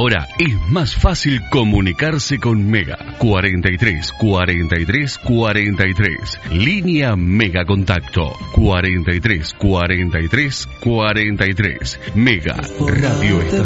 Ahora es más fácil comunicarse con Mega. 43 43 43. Línea Mega Contacto. 43 43 43. Mega Radio Estación.